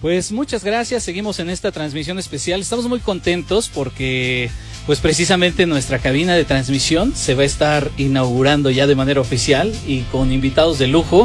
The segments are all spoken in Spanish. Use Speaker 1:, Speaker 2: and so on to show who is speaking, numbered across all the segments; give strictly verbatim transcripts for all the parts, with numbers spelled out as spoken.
Speaker 1: Pues muchas gracias, seguimos en esta transmisión especial, estamos muy contentos porque pues precisamente nuestra cabina de transmisión se va a estar inaugurando ya de manera oficial y con invitados de lujo,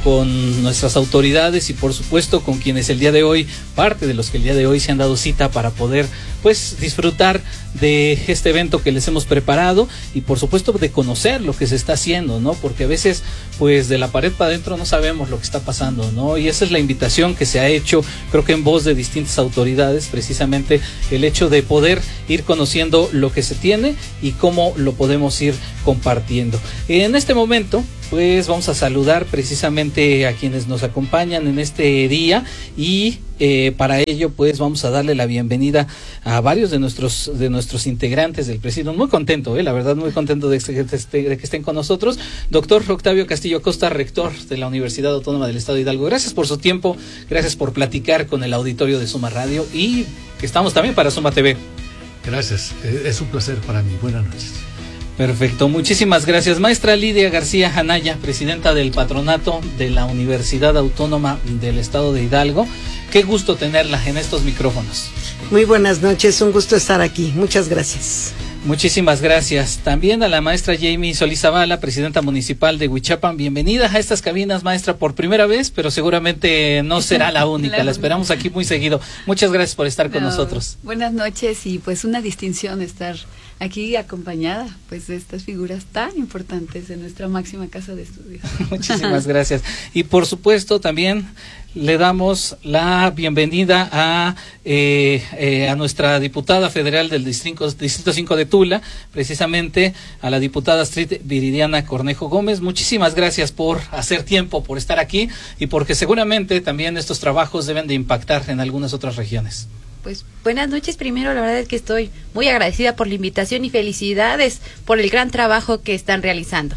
Speaker 1: con nuestras autoridades y por supuesto con quienes el día de hoy, parte de los que el día de hoy se han dado cita para poder pues disfrutar de este evento que les hemos preparado y por supuesto de conocer lo que se está haciendo, ¿no? Porque a veces pues de la pared para adentro no sabemos lo que está pasando, ¿no? Y esa es la invitación que se ha hecho, creo que en voz de distintas autoridades, precisamente el hecho de poder ir conociendo lo que se tiene y cómo lo podemos ir compartiendo. En este momento pues vamos a saludar precisamente a quienes nos acompañan en este día y eh, para ello pues vamos a darle la bienvenida a varios de nuestros de nuestros integrantes del Presidium. Muy contento, eh, la verdad muy contento de, de, de que estén con nosotros. Doctor Octavio Castillo Acosta, rector de la Universidad Autónoma del Estado de Hidalgo. Gracias por su tiempo, gracias por platicar con el auditorio de Suma Radio y que estamos también para Suma T V.
Speaker 2: Gracias, es un placer para mí. Buenas noches.
Speaker 1: Perfecto, muchísimas gracias. Maestra Lidia García Anaya, presidenta del patronato de la Universidad Autónoma del Estado de Hidalgo. Qué gusto tenerla en estos micrófonos.
Speaker 3: Muy buenas noches, un gusto estar aquí. Muchas gracias.
Speaker 1: Muchísimas gracias. También a la maestra Jamie Solís Zavala, presidenta municipal de Huichapan. Bienvenida a estas cabinas, maestra, por primera vez, pero seguramente no será la única. la, la esperamos aquí muy seguido. Muchas gracias por estar con no, nosotros.
Speaker 4: Buenas noches y pues una distinción estar aquí acompañada pues de estas figuras tan importantes de nuestra máxima casa de estudios.
Speaker 1: Muchísimas gracias. Y por supuesto también le damos la bienvenida a eh, eh, a nuestra diputada federal del distrito, distrito cinco de Tula, precisamente a la diputada Astrid Viridiana Cornejo Gómez. Muchísimas gracias por hacer tiempo, por estar aquí y porque seguramente también estos trabajos deben de impactar en algunas otras regiones.
Speaker 5: Pues buenas noches. Primero, la verdad es que estoy muy agradecida por la invitación y felicidades por el gran trabajo que están realizando.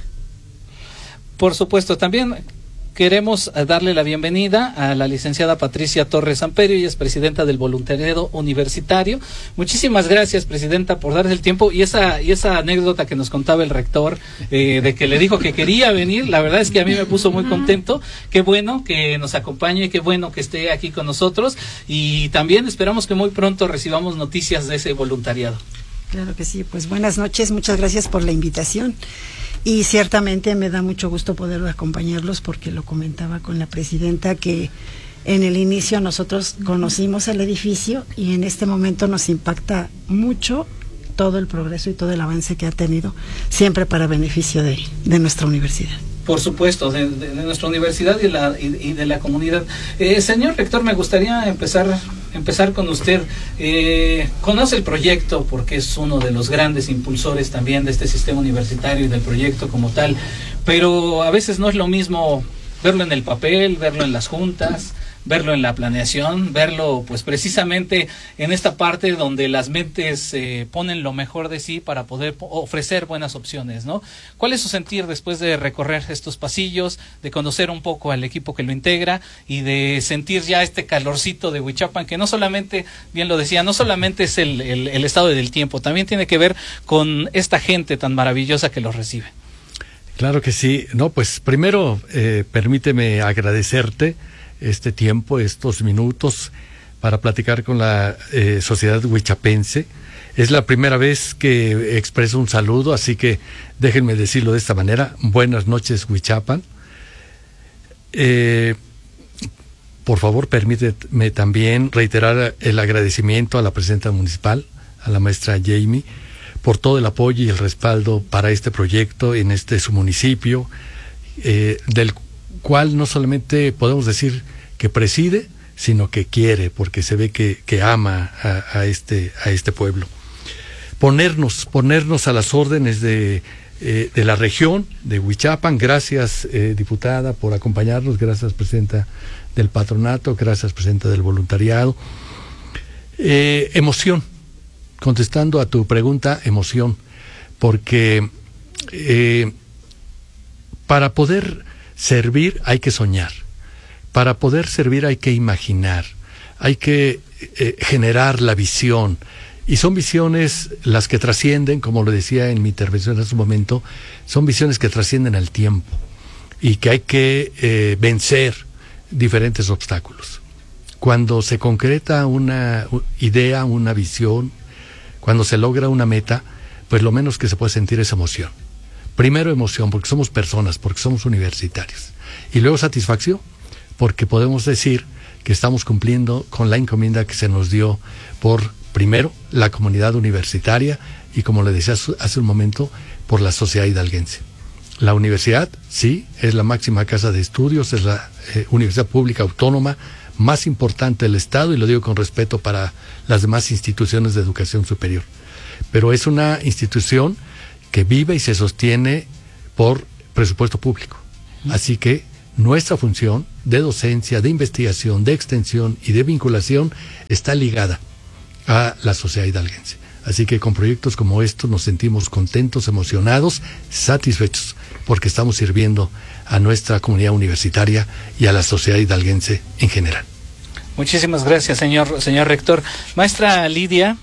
Speaker 1: Por supuesto, también queremos darle la bienvenida a la licenciada Patricia Torres Amperio, ella es presidenta del Voluntariado Universitario. Muchísimas gracias, presidenta, por darse el tiempo y esa y esa anécdota que nos contaba el rector eh, de que le dijo que quería venir, la verdad es que a mí me puso muy contento. Qué bueno que nos acompañe, qué bueno que esté aquí con nosotros y también esperamos que muy pronto recibamos noticias de ese voluntariado.
Speaker 3: Claro que sí, pues buenas noches, muchas gracias por la invitación. Y ciertamente me da mucho gusto poder acompañarlos porque lo comentaba con la presidenta que en el inicio nosotros conocimos el edificio y en este momento nos impacta mucho todo el progreso y todo el avance que ha tenido, siempre para beneficio de, de nuestra universidad.
Speaker 1: Por supuesto, de, de, de nuestra universidad y, la, y, y de la comunidad. Eh, señor rector, me gustaría empezar empezar con usted. Eh, conoce el proyecto porque es uno de los grandes impulsores también de este sistema universitario y del proyecto como tal, pero a veces no es lo mismo verlo en el papel, verlo en las juntas, verlo en la planeación, verlo pues precisamente en esta parte donde las mentes eh, ponen lo mejor de sí para poder ofrecer buenas opciones, ¿no? ¿Cuál es su sentir después de recorrer estos pasillos, de conocer un poco al equipo que lo integra y de sentir ya este calorcito de Huichapan, que no solamente, bien lo decía, no solamente es el, el, el estado del tiempo, también tiene que ver con esta gente tan maravillosa que los recibe?
Speaker 2: Claro que sí. No, pues primero eh, permíteme agradecerte este tiempo, estos minutos para platicar con la eh, sociedad huichapense. Es la primera vez que expreso un saludo, así que déjenme decirlo de esta manera. Buenas noches, Huichapan. Eh, por favor, permíteme también reiterar el agradecimiento a la presidenta municipal, a la maestra Jamie, por todo el apoyo y el respaldo para este proyecto en este su municipio, eh, del cual no solamente podemos decir que preside, sino que quiere, porque se ve que, que ama a, a este a este pueblo. Ponernos, ponernos a las órdenes de, eh, de la región de Huichapan. Gracias, eh, diputada, por acompañarnos. Gracias, presidenta del patronato. Gracias, presidenta del voluntariado. Eh, emoción. Contestando a tu pregunta, emoción, porque eh, para poder servir hay que soñar, para poder servir hay que imaginar, hay que eh, generar la visión, y son visiones las que trascienden, como lo decía en mi intervención hace un momento, son visiones que trascienden al tiempo y que hay que eh, vencer diferentes obstáculos. cuando se concreta una idea, una visión, cuando se logra una meta, pues lo menos que se puede sentir es emoción. Primero emoción, porque somos personas, porque somos universitarios. Y luego satisfacción, porque podemos decir que estamos cumpliendo con la encomienda que se nos dio por, primero, la comunidad universitaria y, como le decía hace un momento, por la sociedad hidalguense. La universidad, sí, es la máxima casa de estudios, es la eh, universidad pública autónoma más importante del Estado, y lo digo con respeto para las demás instituciones de educación superior. Pero es una institución que vive y se sostiene por presupuesto público. Así que nuestra función de docencia, de investigación, de extensión y de vinculación está ligada a la sociedad hidalguense. Así que con proyectos como estos nos sentimos contentos, emocionados, satisfechos, porque estamos sirviendo a nuestra comunidad universitaria y a la sociedad hidalguense en general.
Speaker 1: Muchísimas gracias, señor, señor rector. Maestra Lidia,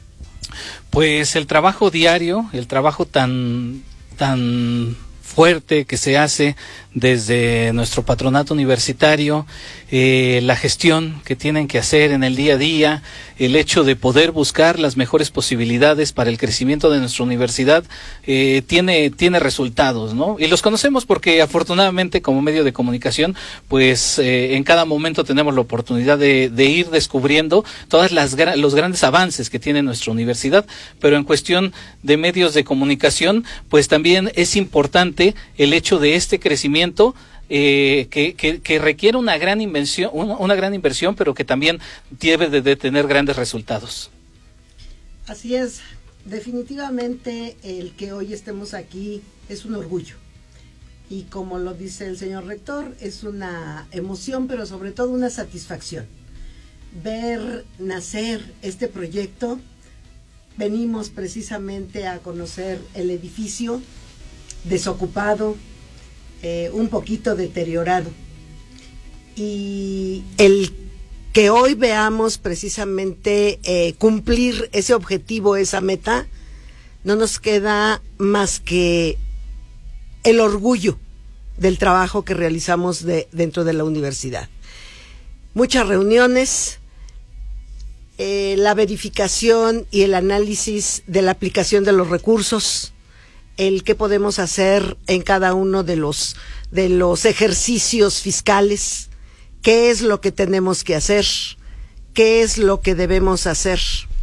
Speaker 1: pues el trabajo diario, el trabajo tan, tan fuerte que se hace desde nuestro patronato universitario, eh, la gestión que tienen que hacer en el día a día, el hecho de poder buscar las mejores posibilidades para el crecimiento de nuestra universidad, eh, tiene, tiene resultados, ¿no? Y los conocemos porque afortunadamente como medio de comunicación, pues eh, en cada momento tenemos la oportunidad de, de ir descubriendo todas las los grandes avances que tiene nuestra universidad, pero en cuestión de medios de comunicación, pues también es importante el hecho de este crecimiento Eh, que, que, que requiere una gran inversión, una, una gran inversión, pero que también debe de, de tener grandes resultados.
Speaker 3: Así es, definitivamente el que hoy estemos aquí es un orgullo. Y como lo dice el señor rector, es una emoción, pero sobre todo una satisfacción. Ver nacer este proyecto, venimos precisamente a conocer el edificio desocupado, Eh, un poquito deteriorado, y el que hoy veamos precisamente eh, cumplir ese objetivo, esa meta, no nos queda más que el orgullo del trabajo que realizamos de, dentro de la universidad. Muchas reuniones, eh, la verificación y el análisis de la aplicación de los recursos, el qué podemos hacer en cada uno de los de los ejercicios fiscales, qué es lo que tenemos que hacer, qué es lo que debemos hacer,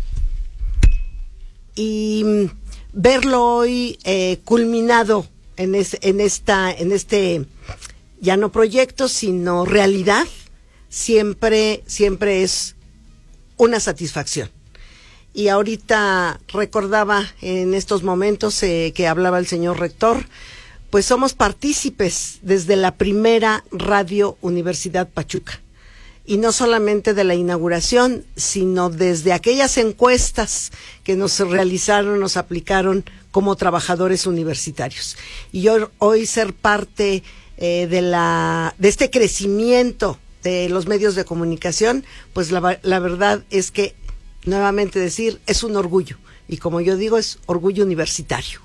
Speaker 3: y verlo hoy eh, culminado en, es, en esta en este ya no proyecto sino realidad, siempre siempre es una satisfacción. Y ahorita recordaba en estos momentos eh, que hablaba el señor rector, pues somos partícipes desde la primera Radio Universidad Pachuca. Y no solamente de la inauguración, sino desde aquellas encuestas que nos realizaron, nos aplicaron como trabajadores universitarios. Y yo, hoy ser parte eh, de, la, de este crecimiento de los medios de comunicación, pues la, la verdad es que nuevamente decir, es un orgullo, y como yo digo, es orgullo universitario.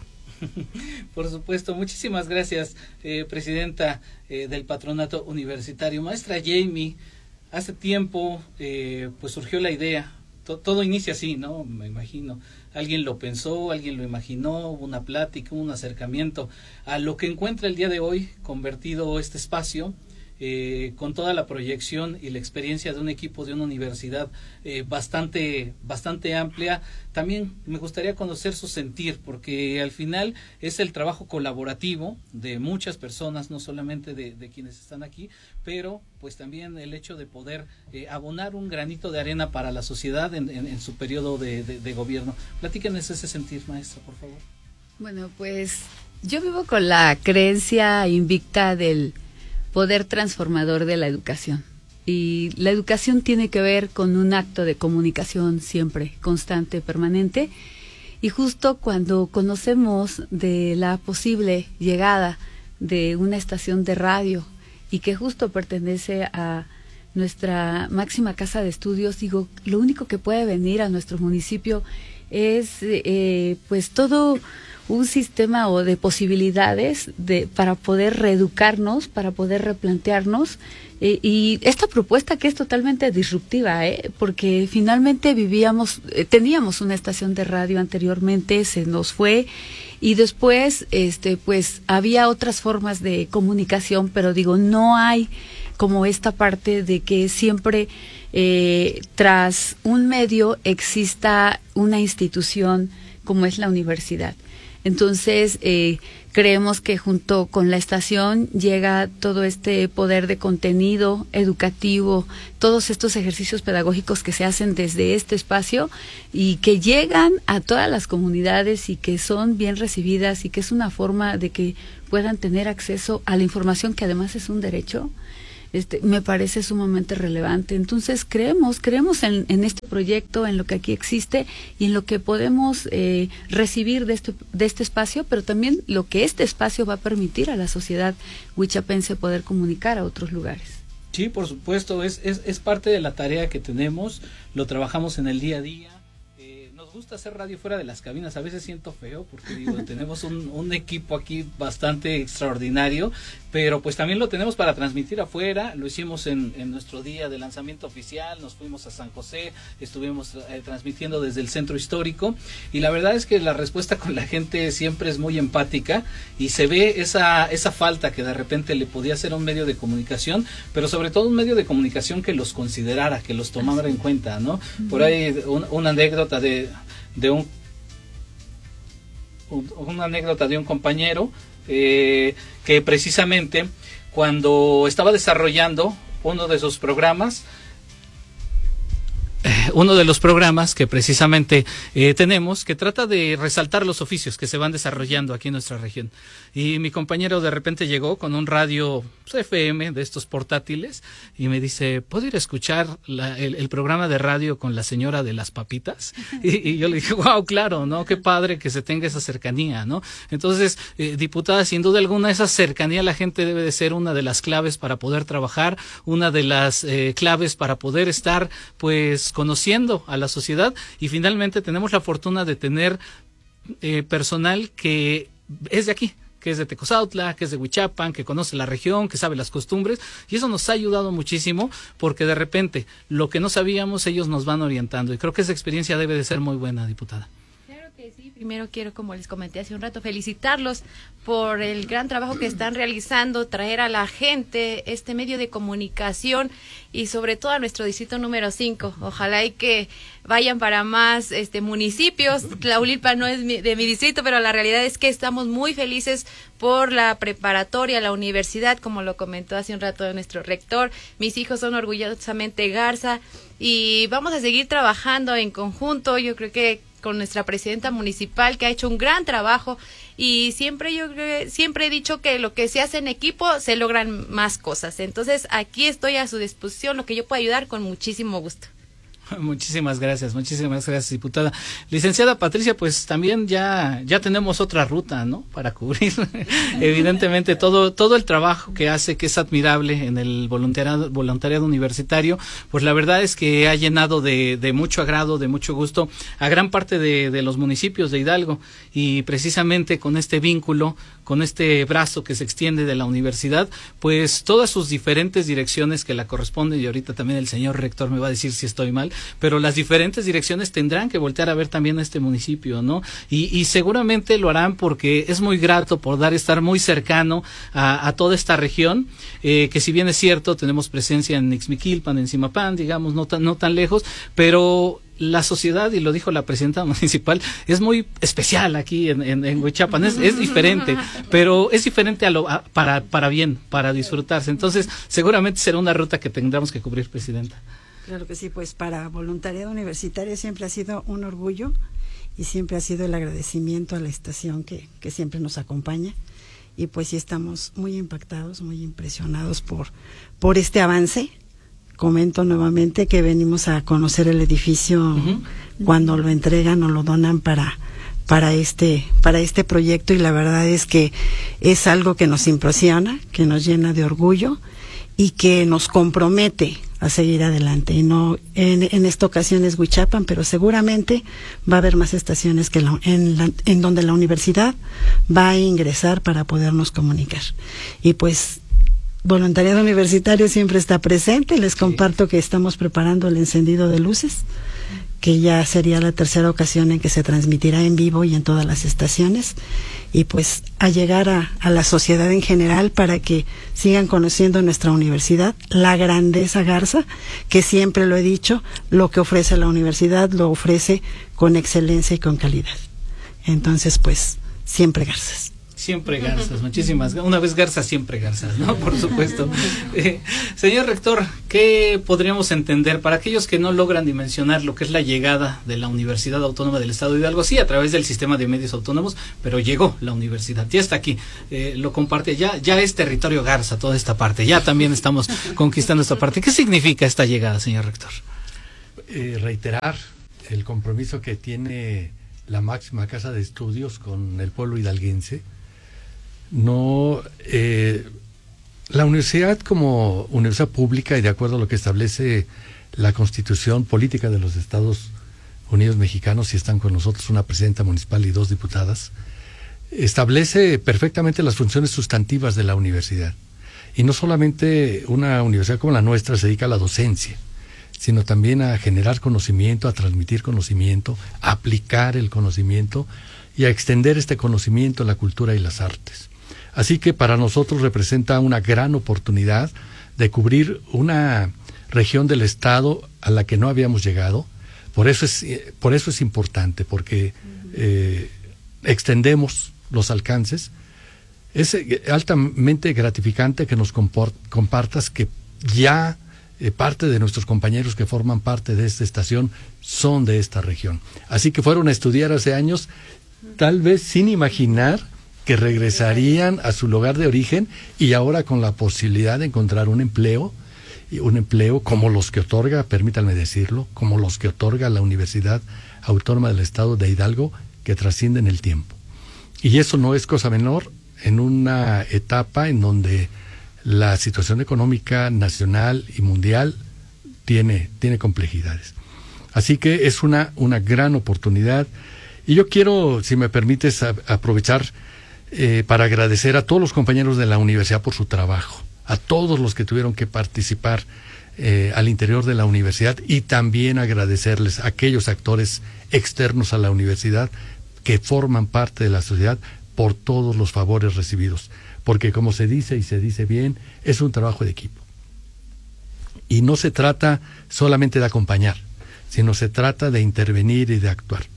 Speaker 1: Por supuesto, muchísimas gracias, eh, presidenta eh, del patronato universitario. Maestra Jamie, hace tiempo eh, pues surgió la idea, to todo inicia así, ¿no? Me imagino, alguien lo pensó, alguien lo imaginó, hubo una plática, un acercamiento a lo que encuentra el día de hoy, convertido este espacio, Eh, con toda la proyección y la experiencia de un equipo de una universidad eh, bastante bastante amplia. También me gustaría conocer su sentir, porque al final es el trabajo colaborativo de muchas personas, no solamente de, de quienes están aquí, pero pues también el hecho de poder eh, abonar un granito de arena para la sociedad en, en, en su periodo de, de, de gobierno. Platíquenos ese sentir, maestra, por favor.
Speaker 4: Bueno, pues yo vivo con la creencia invicta del poder transformador de la educación. Y la educación tiene que ver con un acto de comunicación siempre, constante, permanente. Y justo cuando conocemos de la posible llegada de una estación de radio y que justo pertenece a nuestra máxima casa de estudios, digo, lo único que puede venir a nuestro municipio es eh, pues todo un sistema o de posibilidades de para poder reeducarnos, para poder replantearnos Eh, y esta propuesta que es totalmente disruptiva, ¿eh? Porque finalmente vivíamos, eh, teníamos una estación de radio anteriormente, se nos fue, y después, este, pues, había otras formas de comunicación, pero digo, no hay como esta parte de que siempre eh, tras un medio exista una institución como es la universidad. Entonces, eh, creemos que junto con la estación llega todo este poder de contenido educativo, todos estos ejercicios pedagógicos que se hacen desde este espacio y que llegan a todas las comunidades y que son bien recibidas y que es una forma de que puedan tener acceso a la información, que además es un derecho. Este, me parece sumamente relevante. Entonces creemos, creemos en, en este proyecto, en lo que aquí existe y en lo que podemos eh, recibir de este, de este espacio, pero también lo que este espacio va a permitir a la sociedad huichapense poder comunicar a otros lugares.
Speaker 1: Sí, por supuesto, es, es, es parte de la tarea que tenemos, lo trabajamos en el día a día. Nos gusta hacer radio fuera de las cabinas, a veces siento feo porque digo, tenemos un, un equipo aquí bastante extraordinario, pero pues también lo tenemos para transmitir afuera. Lo hicimos en, en nuestro día de lanzamiento oficial, nos fuimos a San José, estuvimos eh, transmitiendo desde el centro histórico, y la verdad es que la respuesta con la gente siempre es muy empática, y se ve esa, esa falta que de repente le podía hacer a un medio de comunicación, pero sobre todo un medio de comunicación que los considerara, que los tomara en cuenta, ¿no? Por ahí un, una anécdota de de un, un una anécdota de un compañero eh, que precisamente cuando estaba desarrollando uno de sus programas, uno de los programas que precisamente eh, tenemos, que trata de resaltar los oficios que se van desarrollando aquí en nuestra región. Y mi compañero de repente llegó con un radio pues, F M de estos portátiles y me dice, ¿puedo ir a escuchar la, el, el programa de radio con la señora de las papitas? Y, y yo le dije, wow, claro, ¿no? Qué padre que se tenga esa cercanía, ¿no? Entonces, eh, diputada, sin duda alguna, esa cercanía a la gente debe de ser una de las claves para poder trabajar, una de las eh, claves para poder estar, pues, conociendo a la sociedad, y finalmente tenemos la fortuna de tener eh, personal que es de aquí, que es de Tecozautla, que es de Huichapan, que conoce la región, que sabe las costumbres, y eso nos ha ayudado muchísimo, porque de repente lo que no sabíamos ellos nos van orientando, y creo que esa experiencia debe de ser muy buena, diputada.
Speaker 5: Sí, primero quiero, como les comenté hace un rato, felicitarlos por el gran trabajo que están realizando, traer a la gente este medio de comunicación y sobre todo a nuestro distrito número cinco. Ojalá y que vayan para más este municipios. Tlahuilpa no es mi, de mi distrito, pero la realidad es que estamos muy felices por la preparatoria, la universidad, como lo comentó hace un rato nuestro rector. Mis hijos son orgullosamente Garza y vamos a seguir trabajando en conjunto. Yo creo que con nuestra presidenta municipal, que ha hecho un gran trabajo, y siempre yo creo, siempre he dicho que lo que se hace en equipo se logran más cosas. Entonces aquí estoy a su disposición, lo que yo pueda ayudar, con muchísimo gusto.
Speaker 1: Muchísimas gracias, muchísimas gracias, diputada. Licenciada Patricia, pues también ya ya tenemos otra ruta, ¿no?, para cubrir. Evidentemente todo todo el trabajo que hace, que es admirable en el voluntariado voluntariado universitario, pues la verdad es que ha llenado de, de mucho agrado, de mucho gusto a gran parte de, de los municipios de Hidalgo, y precisamente con este vínculo, con este brazo que se extiende de la universidad, pues todas sus diferentes direcciones que la corresponden, y ahorita también el señor rector me va a decir si estoy mal, pero las diferentes direcciones tendrán que voltear a ver también a este municipio, ¿no? Y, y seguramente lo harán porque es muy grato poder estar muy cercano a, a toda esta región, eh, que si bien es cierto, tenemos presencia en Ixmiquilpan, en Zimapán, digamos, no tan, no tan lejos, pero la sociedad, y lo dijo la presidenta municipal, es muy especial aquí en, en, en Huichapan, es, es diferente, pero es diferente a lo, a, para, para bien, para disfrutarse. Entonces, seguramente será una ruta que tendremos que cubrir, presidenta.
Speaker 3: Claro que sí, pues para Voluntariado Universitario siempre ha sido un orgullo y siempre ha sido el agradecimiento a la estación que, que siempre nos acompaña, y pues sí estamos muy impactados, muy impresionados por, por este avance. Comento nuevamente que venimos a conocer el edificio uh-huh. cuando lo entregan o lo donan para para este para este proyecto, y la verdad es que es algo que nos impresiona, que nos llena de orgullo y que nos compromete a seguir adelante. Y no en, en esta ocasión es Huichapan, pero seguramente va a haber más estaciones que la, en, la, en donde la universidad va a ingresar para podernos comunicar. Y pues voluntariado universitario siempre está presente. Les comparto que estamos preparando el encendido de luces, que ya sería la tercera ocasión en que se transmitirá en vivo y en todas las estaciones, y pues a llegar a, a la sociedad en general para que sigan conociendo nuestra universidad, la grandeza Garza, que siempre lo he dicho, lo que ofrece la universidad lo ofrece con excelencia y con calidad. Entonces, pues, siempre Garzas.
Speaker 1: Siempre garzas, muchísimas. Una vez garzas, siempre garzas, ¿no? Por supuesto. Eh, señor rector, ¿qué podríamos entender para aquellos que no logran dimensionar lo que es la llegada de la Universidad Autónoma del Estado de Hidalgo? Sí, a través del sistema de medios autónomos, pero llegó la universidad, ya está aquí, eh, lo comparte, ya, ya es territorio garza toda esta parte, ya también estamos conquistando esta parte. ¿Qué significa esta llegada, señor rector?
Speaker 2: Eh, reiterar el compromiso que tiene la máxima casa de estudios con el pueblo hidalguense. No, eh, la universidad como universidad pública y de acuerdo a lo que establece la Constitución Política de los Estados Unidos Mexicanos, y están con nosotros una presidenta municipal y dos diputadas, establece perfectamente las funciones sustantivas de la universidad. Y no solamente una universidad como la nuestra se dedica a la docencia, sino también a generar conocimiento, a transmitir conocimiento, a aplicar el conocimiento y a extender este conocimiento a la cultura y las artes. Así que para nosotros representa una gran oportunidad de cubrir una región del estado a la que no habíamos llegado. Por eso es, por eso es importante, porque eh, extendemos los alcances. Es altamente gratificante que nos compartas que ya eh, parte de nuestros compañeros que forman parte de esta estación son de esta región. Así que fueron a estudiar hace años, tal vez sin imaginar que regresarían a su lugar de origen, y ahora con la posibilidad de encontrar un empleo, y un empleo como los que otorga, permítanme decirlo, como los que otorga la Universidad Autónoma del Estado de Hidalgo, que trascienden el tiempo. Y eso no es cosa menor en una etapa en donde la situación económica nacional y mundial tiene, tiene complejidades. Así que es una, una gran oportunidad. Y yo quiero, si me permites, a, aprovechar eh, para agradecer a todos los compañeros de la universidad por su trabajo, a todos los que tuvieron que participar eh, al interior de la universidad, y también agradecerles a aquellos actores externos a la universidad que forman parte de la sociedad por todos los favores recibidos. Porque como se dice y se dice bien, es un trabajo de equipo. Y no se trata solamente de acompañar, sino se trata de intervenir y de actuar.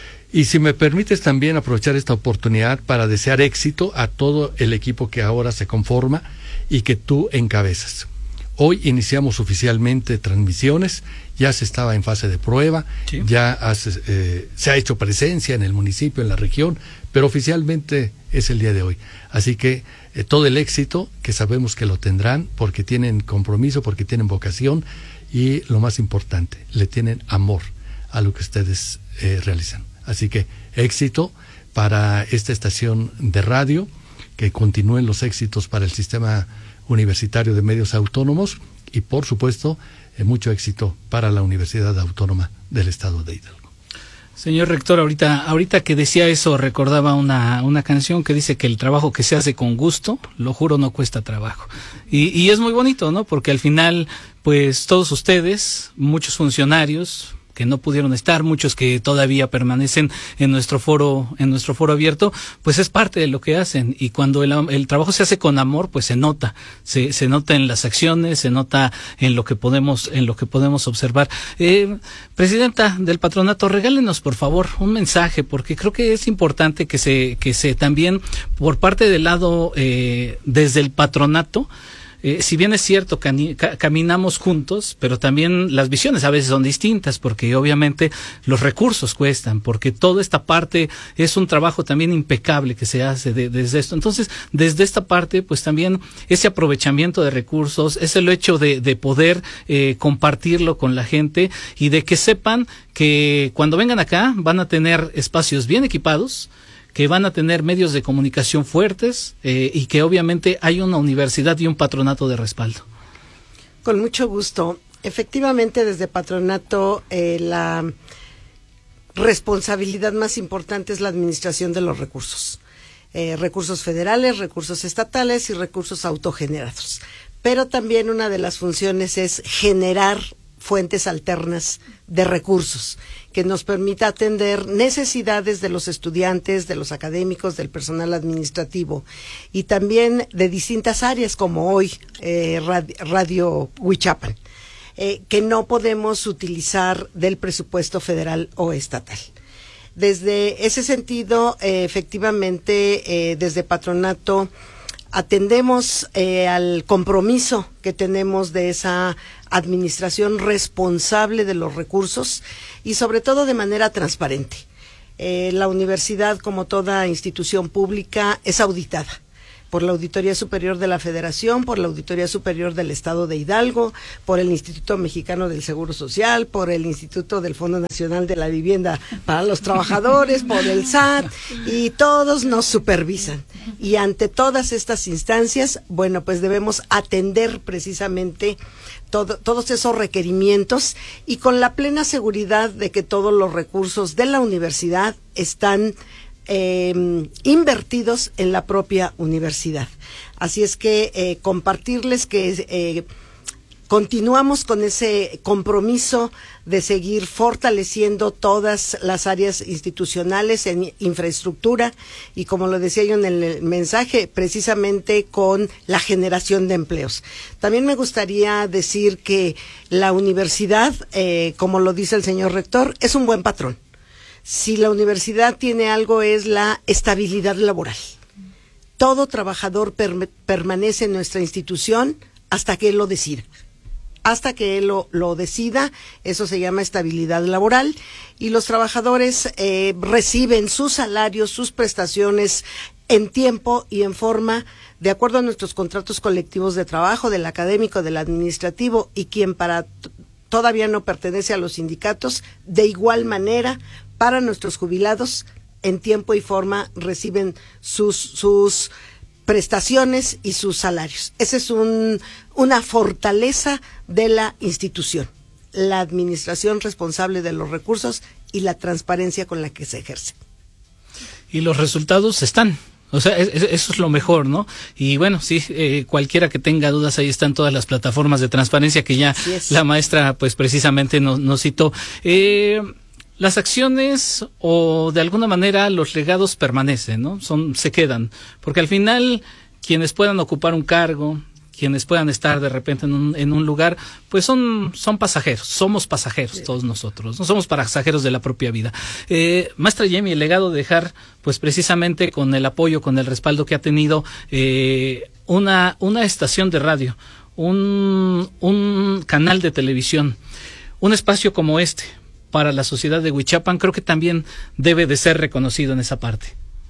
Speaker 2: Y si me permites también aprovechar esta oportunidad para desear éxito a todo el equipo que ahora se conforma y que tú encabezas. Hoy iniciamos oficialmente transmisiones, ya se estaba en fase de prueba, sí. ya has, eh, se ha hecho presencia en el municipio, en la región, pero oficialmente es el día de hoy. Así que eh, todo el éxito, que sabemos que lo tendrán, porque tienen compromiso, porque tienen vocación, y lo más importante, le tienen amor a lo que ustedes eh, realizan. Así que éxito para esta estación de radio, que continúen los éxitos para el sistema universitario de medios autónomos, y por supuesto eh, mucho éxito para la Universidad Autónoma del Estado de Hidalgo.
Speaker 1: Señor rector, ahorita, ahorita que decía eso, recordaba una, una canción que dice que el trabajo que se hace con gusto, lo juro, no cuesta trabajo. Y, y es muy bonito, ¿no? Porque al final, pues todos ustedes, muchos funcionarios que no pudieron estar, muchos que todavía permanecen en nuestro foro, en nuestro foro abierto, pues es parte de lo que hacen. Y cuando el, el trabajo se hace con amor, pues se nota, se, se nota en las acciones, se nota en lo que podemos, en lo que podemos observar. Eh, Presidenta del patronato, regálenos por favor un mensaje, porque creo que es importante que se, que se también por parte del lado eh, desde el patronato. Eh, si bien es cierto, cani- ca- caminamos juntos, pero también las visiones a veces son distintas, porque obviamente los recursos cuestan, porque toda esta parte es un trabajo también impecable que se hace de, desde esto. Entonces, desde esta parte, pues también ese aprovechamiento de recursos, es el hecho de, de poder eh, compartirlo con la gente, y de que sepan que cuando vengan acá van a tener espacios bien equipados, que van a tener medios de comunicación fuertes, eh, y que obviamente hay una universidad y un patronato de respaldo.
Speaker 3: Con mucho gusto. Efectivamente, desde patronato eh, la responsabilidad más importante es la administración de los recursos. Eh, recursos federales, recursos estatales y recursos autogenerados.
Speaker 6: pero también una de las funciones es generar fuentes alternas de recursos que nos permita atender necesidades de los estudiantes, de los académicos, del personal administrativo y también de distintas áreas como hoy eh, Radio, Radio Huichapan, eh, que no podemos utilizar del presupuesto federal o estatal. Desde ese sentido, eh, efectivamente, eh, desde Patronato atendemos eh, al compromiso que tenemos de esa administración responsable de los recursos y sobre todo de manera transparente. Eh, la universidad, como toda institución pública, es auditada por la Auditoría Superior de la Federación, por la Auditoría Superior del Estado de Hidalgo, por el Instituto Mexicano del Seguro Social, por el Instituto del Fondo Nacional de la Vivienda para los Trabajadores, por el S A T, y todos nos supervisan. Y ante todas estas instancias, bueno, pues debemos atender precisamente todo, todos esos requerimientos y con la plena seguridad de que todos los recursos de la universidad están Eh, invertidos en la propia universidad. Así es que eh, compartirles que eh, continuamos con ese compromiso de seguir fortaleciendo todas las áreas institucionales en infraestructura y, como lo decía yo en el mensaje, precisamente con la generación de empleos. También me gustaría decir que la universidad, eh, como lo dice el señor rector, es un buen patrón. Si la universidad tiene algo es la estabilidad laboral. Todo trabajador per- permanece en nuestra institución hasta que él lo decida. Hasta que él lo, lo decida, eso se llama estabilidad laboral, y los trabajadores eh, reciben sus salarios, sus prestaciones en tiempo y en forma, de acuerdo a nuestros contratos colectivos de trabajo, del académico, del administrativo, y quien para t- todavía no pertenece a los sindicatos, de igual manera, para nuestros jubilados, en tiempo y forma reciben sus, sus prestaciones y sus salarios. Esa es un, una fortaleza de la institución, la administración responsable de los recursos y la transparencia con la que se ejerce.
Speaker 1: Y los resultados están. O sea, es, es, eso es lo mejor, ¿no? Y bueno, sí, eh, cualquiera que tenga dudas, ahí están todas las plataformas de transparencia que ya la maestra, pues precisamente nos, nos citó. Eh, Las acciones o de alguna manera los legados permanecen, ¿no? Son, se quedan, porque al final quienes puedan ocupar un cargo, quienes puedan estar de repente en un, en un lugar, pues son, son pasajeros, somos pasajeros sí. Todos nosotros, no somos pasajeros de la propia vida. Eh, maestra Jamie, el legado de dejar, pues precisamente con el apoyo, con el respaldo que ha tenido, eh, una, una estación de radio, un, un canal de televisión, un espacio como este, para la sociedad de Huichapan, creo que también debe de ser reconocido en esa parte.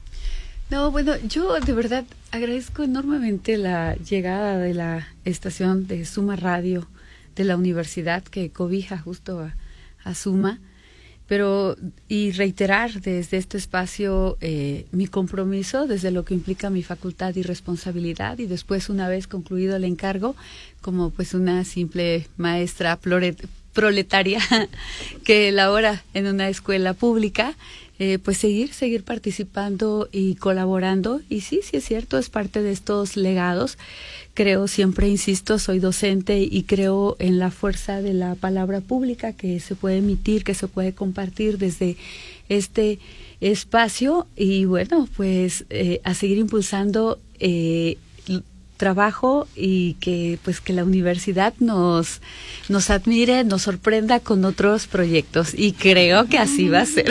Speaker 4: No, bueno, yo de verdad agradezco enormemente la llegada de la estación de Suma Radio de la universidad que cobija justo a, a Suma, pero y reiterar desde este espacio eh, mi compromiso desde lo que implica mi facultad y responsabilidad, y después, una vez concluido el encargo, como pues una simple maestra floret proletaria que labora en una escuela pública, eh, pues seguir, seguir participando y colaborando. Y sí, sí es cierto, es parte de estos legados. Creo, siempre insisto, soy docente y creo en la fuerza de la palabra pública que se puede emitir, que se puede compartir desde este espacio. Y bueno, pues eh, a seguir impulsando eh, trabajo y que pues que la universidad nos nos admire, nos sorprenda con otros proyectos, y creo que así va a ser.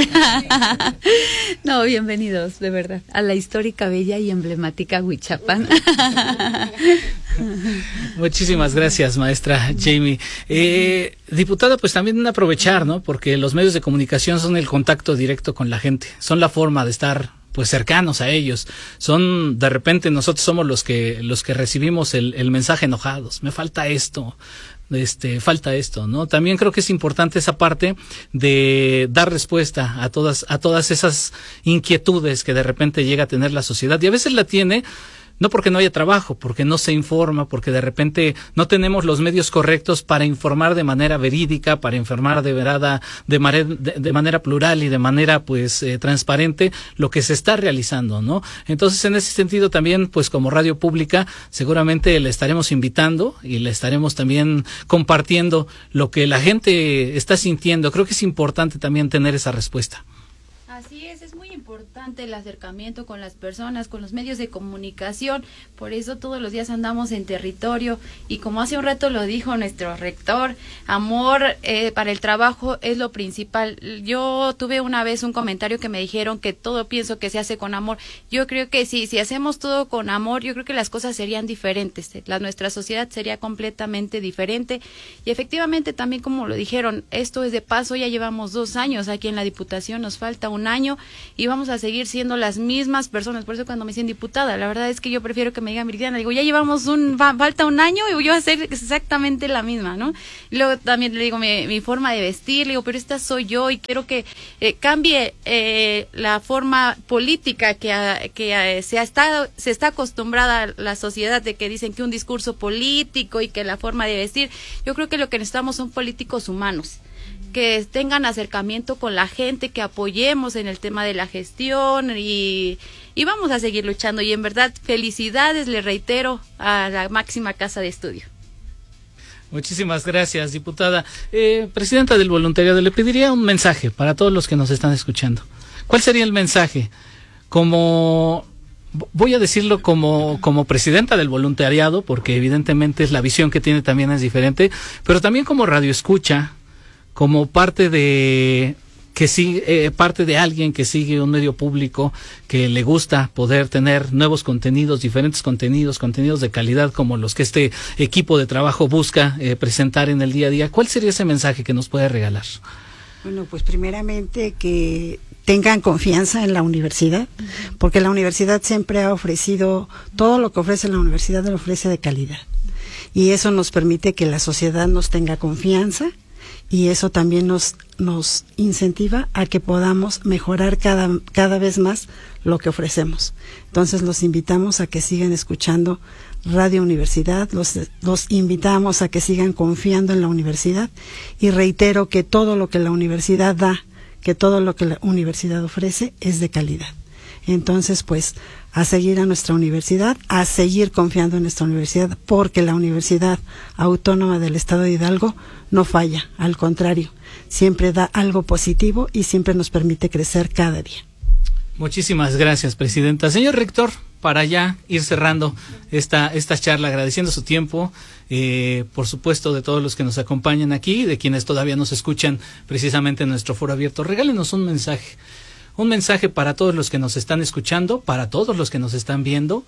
Speaker 4: No, bienvenidos de verdad a la histórica, bella y emblemática Huichapan.
Speaker 1: Muchísimas gracias, maestra Jamie. Eh, diputada, pues también aprovechar, ¿no? Porque los medios de comunicación son el contacto directo con la gente, son la forma de estar pues cercanos a ellos, son de repente nosotros somos los que los que recibimos el, el mensaje enojados, me falta esto, este falta esto, ¿no? También creo que es importante esa parte de dar respuesta a todas a todas esas inquietudes que de repente llega a tener la sociedad, y a veces la tiene no porque no haya trabajo, porque no se informa, porque de repente no tenemos los medios correctos para informar de manera verídica, para informar de verada, de, mare, de, de manera plural y de manera pues eh, transparente lo que se está realizando, ¿no? Entonces, en ese sentido también, pues como radio pública, seguramente le estaremos invitando y le estaremos también compartiendo lo que la gente está sintiendo. Creo que es importante también tener esa respuesta.
Speaker 5: Así es, es muy importante el acercamiento con las personas, con los medios de comunicación, por eso todos los días andamos en territorio y como hace un rato lo dijo nuestro rector, amor eh, para el trabajo es lo principal. Yo tuve una vez un comentario que me dijeron que todo pienso que se hace con amor. Yo creo que sí, si hacemos todo con amor, yo creo que las cosas serían diferentes, la, nuestra sociedad sería completamente diferente y efectivamente también como lo dijeron, esto es de paso, ya llevamos dos años aquí en la Diputación, nos falta un año y vamos a seguir siendo las mismas personas, por eso cuando me dicen diputada, la verdad es que yo prefiero que me digan Viridiana, digo, ya llevamos un, fa, falta un año y voy a hacer exactamente la misma, ¿no? Y luego también le digo mi, mi forma de vestir, le digo, pero esta soy yo y quiero que eh, cambie eh, la forma política que, a, que a, se, ha estado, se está acostumbrada la sociedad de que dicen que un discurso político y que la forma de vestir, yo creo que lo que necesitamos son políticos humanos, que tengan acercamiento con la gente, que apoyemos en el tema de la gestión y, y vamos a seguir luchando. Y en verdad, felicidades, le reitero, a la máxima casa de estudio.
Speaker 1: Muchísimas gracias, diputada. Eh, presidenta del voluntariado, le pediría un mensaje para todos los que nos están escuchando. ¿Cuál sería el mensaje? Como... Voy a decirlo como, como presidenta del voluntariado, porque evidentemente es la visión que tiene también es diferente, pero también como radioescucha, como parte de que sigue, eh, parte de alguien que sigue un medio público, que le gusta poder tener nuevos contenidos, diferentes contenidos, contenidos de calidad como los que este equipo de trabajo busca eh, presentar en el día a día. ¿Cuál sería ese mensaje que nos puede regalar?
Speaker 3: Bueno, pues primeramente que tengan confianza en la universidad, porque la universidad siempre ha ofrecido, todo lo que ofrece la universidad lo ofrece de calidad. Y eso nos permite que la sociedad nos tenga confianza y eso también nos nos incentiva a que podamos mejorar cada cada vez más lo que ofrecemos. Entonces los invitamos a que sigan escuchando Radio Universidad, los, los invitamos a que sigan confiando en la universidad y reitero que todo lo que la universidad da, que todo lo que la universidad ofrece es de calidad. Entonces, pues, a seguir a nuestra universidad, a seguir confiando en nuestra universidad, porque la Universidad Autónoma del Estado de Hidalgo no falla, al contrario, siempre da algo positivo y siempre nos permite crecer cada día.
Speaker 1: Muchísimas gracias, presidenta. Señor rector, para ya ir cerrando esta esta charla, agradeciendo su tiempo, eh, por supuesto de todos los que nos acompañan aquí, de quienes todavía nos escuchan precisamente en nuestro foro abierto, regálenos un mensaje. Un mensaje para todos los que nos están escuchando, para todos los que nos están viendo.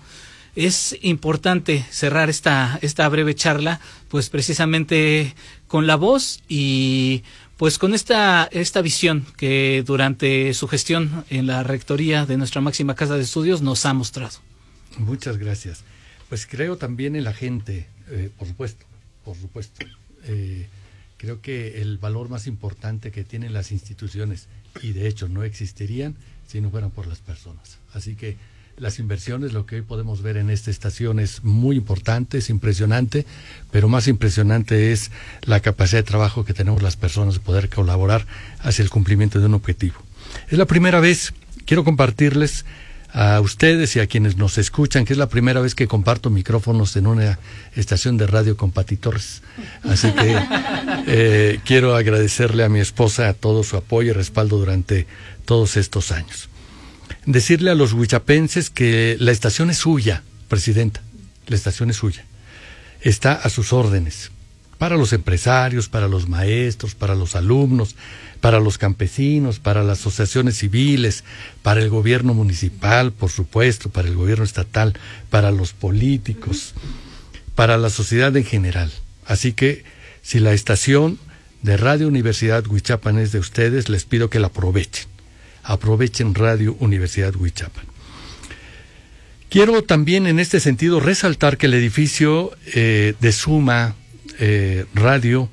Speaker 1: Es importante cerrar esta esta breve charla, pues precisamente con la voz y pues con esta esta visión que durante su gestión en la rectoría de nuestra máxima casa de estudios nos ha mostrado.
Speaker 2: Muchas gracias. Pues creo también en la gente, eh, por supuesto, por supuesto. Eh, creo que el valor más importante que tienen las instituciones, y de hecho no existirían si no fueran por las personas. Así que las inversiones, lo que hoy podemos ver en esta estación es muy importante, es impresionante, pero más impresionante es la capacidad de trabajo que tenemos las personas de poder colaborar hacia el cumplimiento de un objetivo. Es la primera vez, quiero compartirles a ustedes y a quienes nos escuchan, que es la primera vez que comparto micrófonos en una estación de radio con Pati Torres. Así que eh, quiero agradecerle a mi esposa todo su apoyo y respaldo durante todos estos años. Decirle a los huichapenses que la estación es suya, presidenta, la estación es suya. Está a sus órdenes, para los empresarios, para los maestros, para los alumnos, para los campesinos, para las asociaciones civiles, para el gobierno municipal, por supuesto, para el gobierno estatal, para los políticos, para la sociedad en general. Así que, si la estación de Radio Universidad Huichapan es de ustedes, les pido que la aprovechen. Aprovechen Radio Universidad Huichapan. Quiero también en este sentido resaltar que el edificio eh, de Suma eh, Radio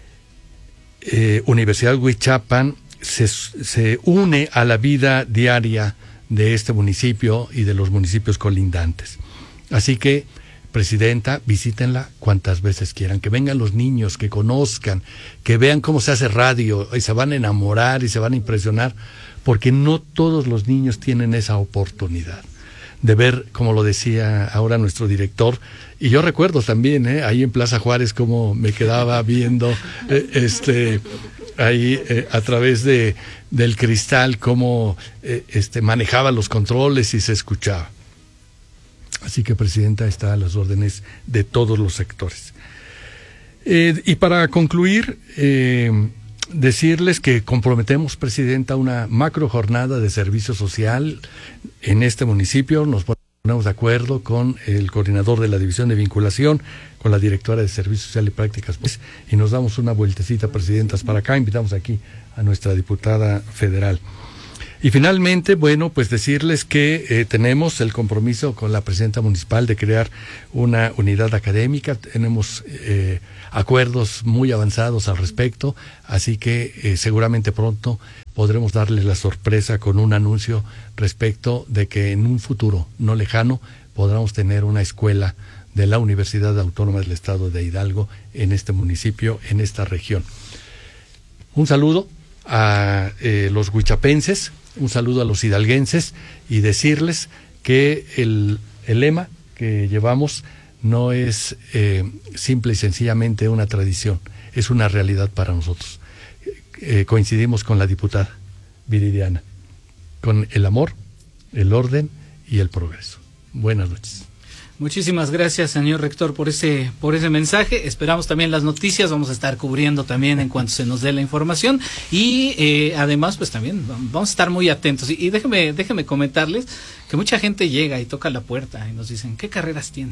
Speaker 2: eh, Universidad Huichapan se, se une a la vida diaria de este municipio y de los municipios colindantes. Así que, Presidenta, visítenla cuantas veces quieran, que vengan los niños, que conozcan, que vean cómo se hace radio, y se van a enamorar y se van a impresionar, porque no todos los niños tienen esa oportunidad de ver, como lo decía ahora nuestro director, y yo recuerdo también, ¿eh? ahí en Plaza Juárez, cómo me quedaba viendo eh, este ahí eh, a través de del cristal, cómo eh, este manejaba los controles y se escuchaba. Así que, Presidenta, está a las órdenes de todos los sectores. Eh, y para concluir, eh, decirles que comprometemos, Presidenta, una macro jornada de servicio social en este municipio. Nos ponemos de acuerdo con el coordinador de la División de Vinculación, con la directora de Servicio Social y Prácticas, pues, y nos damos una vueltecita, Presidentas, para acá. Invitamos aquí a nuestra diputada federal. Y finalmente, bueno, pues decirles que eh, tenemos el compromiso con la presidenta municipal de crear una unidad académica. Tenemos eh, acuerdos muy avanzados al respecto, así que eh, seguramente pronto podremos darles la sorpresa con un anuncio respecto de que en un futuro no lejano podamos tener una escuela de la Universidad Autónoma del Estado de Hidalgo en este municipio, en esta región. Un saludo a eh, los huichapenses, un saludo a los hidalguenses, y decirles que el, el lema que llevamos no es eh, simple y sencillamente una tradición, es una realidad para nosotros. Eh, coincidimos con la diputada Viridiana, con el amor, el orden y el progreso. Buenas noches.
Speaker 1: Muchísimas gracias, señor rector, por ese por ese mensaje. Esperamos también las noticias, vamos a estar cubriendo también en cuanto se nos dé la información, y eh, además pues también vamos a estar muy atentos. Y, y déjeme déjeme comentarles que mucha gente llega y toca la puerta y nos dicen, ¿qué carreras tienen?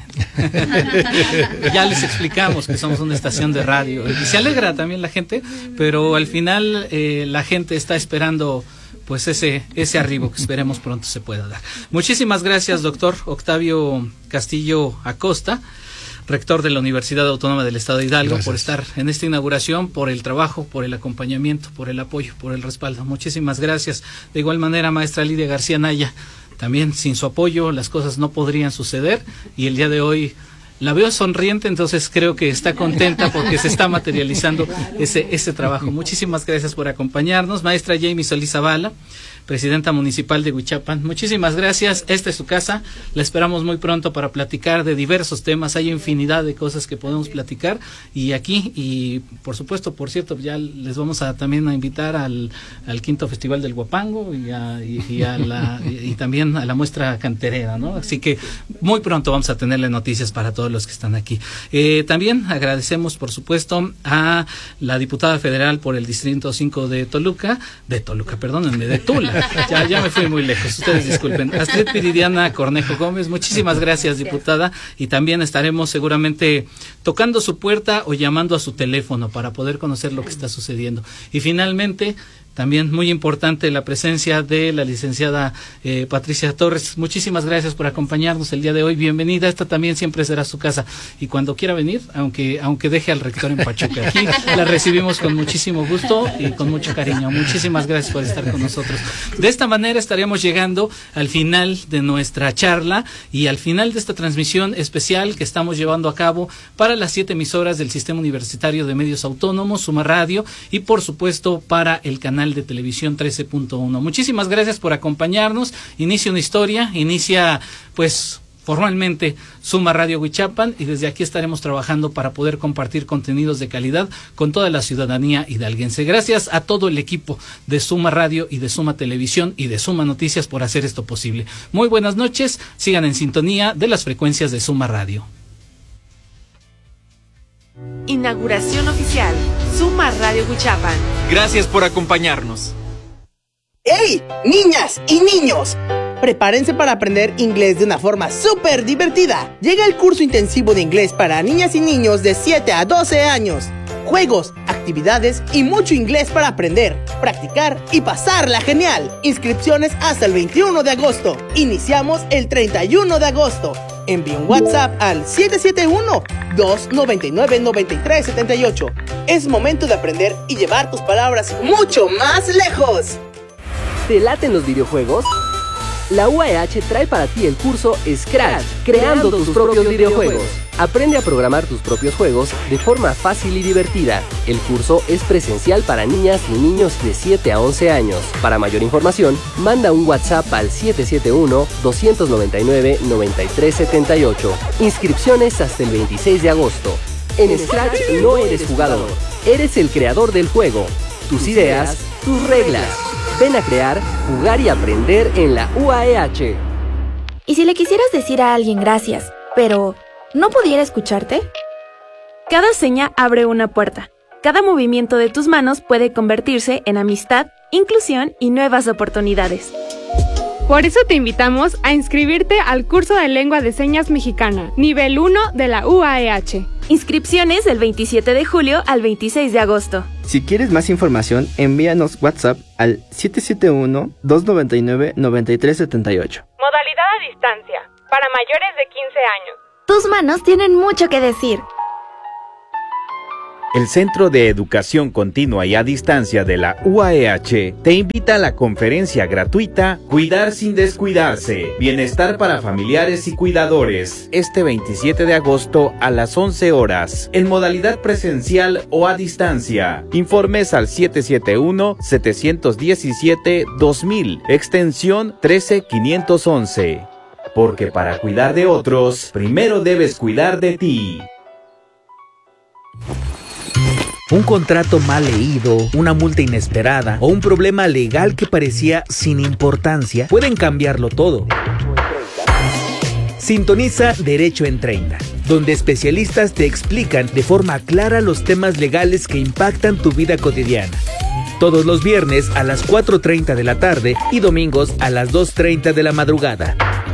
Speaker 1: Ya les explicamos que somos una estación de radio, y se alegra también la gente, pero al final eh, la gente está esperando pues ese ese arribo que esperemos pronto se pueda dar. Muchísimas gracias, doctor Octavio Castillo Acosta, rector de la Universidad Autónoma del Estado de Hidalgo, gracias por estar en esta inauguración, por el trabajo, por el acompañamiento, por el apoyo, por el respaldo. Muchísimas gracias. De igual manera, maestra Lidia García Naya, también sin su apoyo las cosas no podrían suceder, y el día de hoy la veo sonriente, entonces creo que está contenta porque se está materializando ese ese trabajo. Muchísimas gracias por acompañarnos. Maestra Jamie Solís Zavala, presidenta municipal de Huichapan, muchísimas gracias. Esta es su casa, la esperamos muy pronto para platicar de diversos temas. Hay infinidad de cosas que podemos platicar, y aquí, y por supuesto, por cierto, ya les vamos a también a invitar al, al quinto Festival del Huapango, y, a, y, y, a la, y, y también a la muestra canterera, ¿no? Así que muy pronto vamos a tenerle noticias para todos los que están aquí. Eh, también agradecemos, por supuesto, a la diputada federal por el Distrito cinco de Toluca, de Toluca, perdónenme, de Tula. Ya, ya me fui muy lejos, ustedes disculpen. Astrid Viridiana Cornejo Gómez, muchísimas gracias, diputada, y también estaremos seguramente tocando su puerta o llamando a su teléfono para poder conocer lo que está sucediendo. Y finalmente, también muy importante la presencia de la licenciada eh, Patricia Torres. Muchísimas gracias por acompañarnos el día de hoy. Bienvenida, esta también siempre será su casa. Y cuando quiera venir, aunque aunque deje al rector en Pachuca, aquí la recibimos con muchísimo gusto y con mucho cariño. Muchísimas gracias por estar con nosotros. De esta manera estaríamos llegando al final de nuestra charla y al final de esta transmisión especial que estamos llevando a cabo para las siete emisoras del Sistema Universitario de Medios Autónomos, Suma Radio, y por supuesto para el canal de televisión trece punto uno. Muchísimas gracias por acompañarnos. Inicia una historia, inicia pues formalmente Suma Radio Huichapan, y desde aquí estaremos trabajando para poder compartir contenidos de calidad con toda la ciudadanía hidalguense. Gracias a todo el equipo de Suma Radio y de Suma Televisión y de Suma Noticias por hacer esto posible. Muy buenas noches, sigan en sintonía de las frecuencias de Suma Radio.
Speaker 7: Inauguración oficial, Suma Radio Huichapan.
Speaker 8: Gracias por acompañarnos.
Speaker 9: ¡Hey, niñas y niños! Prepárense para aprender inglés de una forma súper divertida. Llega el curso intensivo de inglés para niñas y niños de siete a doce años. Juegos, actividades y mucho inglés para aprender, practicar y pasarla genial. Inscripciones hasta el veintiuno de agosto. Iniciamos el treinta y uno de agosto. Envía un WhatsApp al siete siete uno, dos nueve nueve, nueve tres siete ocho. Es momento de aprender y llevar tus palabras mucho más lejos.
Speaker 10: ¿Te laten los videojuegos? La U A E H trae para ti el curso Scratch, creando tus propios videojuegos. Aprende a programar tus propios juegos de forma fácil y divertida. El curso es presencial para niñas y niños de siete a once años. Para mayor información, manda un WhatsApp al siete siete uno, dos nueve nueve, nueve tres siete ocho. Inscripciones hasta el veintiséis de agosto. En Scratch no eres jugador, eres el creador del juego. Tus ideas, tus reglas. Ven a crear, jugar y aprender en la U A E H.
Speaker 11: ¿Y si le quisieras decir a alguien gracias, pero no pudiera escucharte? Cada seña abre una puerta. Cada movimiento de tus manos puede convertirse en amistad, inclusión y nuevas oportunidades.
Speaker 12: Por eso te invitamos a inscribirte al curso de Lengua de Señas Mexicana, nivel uno de la U A E H.
Speaker 11: Inscripciones del veintisiete de julio al veintiséis de agosto.
Speaker 13: Si quieres más información, envíanos WhatsApp al siete siete uno, dos nueve nueve, nueve tres siete ocho.
Speaker 12: Modalidad a distancia, para mayores de quince años.
Speaker 11: Tus manos tienen mucho que decir.
Speaker 14: El Centro de Educación Continua y a Distancia de la U A E H te invita a la conferencia gratuita Cuidar sin descuidarse, Bienestar para familiares y cuidadores, este veintisiete de agosto a las once horas, en modalidad presencial o a distancia. Informes al siete siete uno, siete uno siete, dos mil, extensión trece quinientos once. Porque para cuidar de otros, primero debes cuidar de ti.
Speaker 15: Un contrato mal leído, una multa inesperada o un problema legal que parecía sin importancia pueden cambiarlo todo. Sintoniza Derecho en treinta, donde especialistas te explican de forma clara los temas legales que impactan tu vida cotidiana. Todos los viernes a las cuatro treinta de la tarde y domingos a las dos treinta de la madrugada.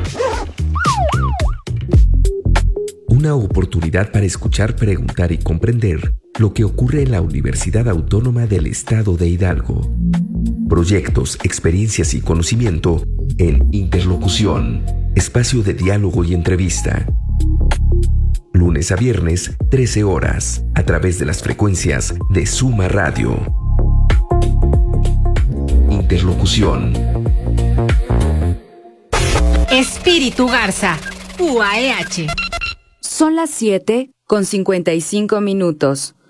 Speaker 16: Una oportunidad para escuchar, preguntar y comprender lo que ocurre en la Universidad Autónoma del Estado de Hidalgo. Proyectos, experiencias y conocimiento en Interlocución, espacio de diálogo y entrevista. Lunes a viernes, trece horas, a través de las frecuencias de Suma Radio. Interlocución.
Speaker 17: Espíritu Garza, U A E H.
Speaker 18: Son las siete con cincuenta y cinco minutos.